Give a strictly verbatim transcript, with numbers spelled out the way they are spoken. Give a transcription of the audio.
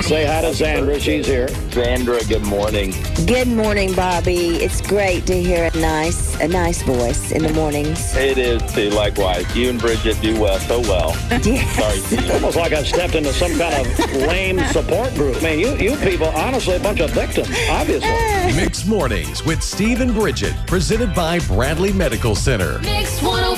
Say hi to Zandra. She's here. Sandra, good morning. Good morning, Bobby. It's great to hear a nice, a nice voice in the mornings. It is too. Likewise, you and Bridget do well, so well. Yes. Sorry. It's almost like I've stepped into some kind of lame support group. I mean, you, you people, honestly, a bunch of victims, obviously. Mixed Mornings with Steve and Bridget, presented by Bradley Medical Center. Mix one oh